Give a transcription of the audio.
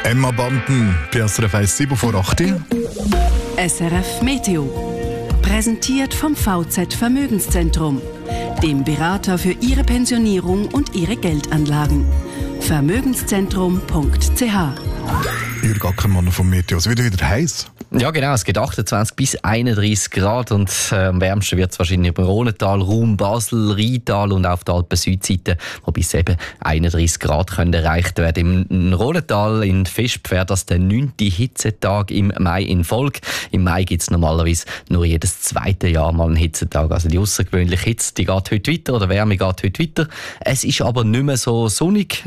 Emma Banten, SRF 1, 7 vor 8 Uhr. SRF Meteo. Präsentiert vom VZ Vermögenszentrum, dem Berater für Ihre Pensionierung und Ihre Geldanlagen. Vermögenszentrum.ch. Jürg Ackermann vom Meteo. Es wird wieder heiß. Ja genau, es geht 28 bis 31 Grad und am wärmsten wird es wahrscheinlich im Rhontal, Raum Basel, Rheintal und auf der Alpen-Südseite, wobei es eben 31 Grad können erreicht werden. Im Rhontal in Visp wäre das der 9. Hitzetag im Mai in Folge. Im Mai gibt es normalerweise nur jedes zweite Jahr mal einen Hitzetag. Also die außergewöhnliche Hitze, die geht heute weiter, oder Wärme geht heute weiter. Es ist aber nicht mehr so sonnig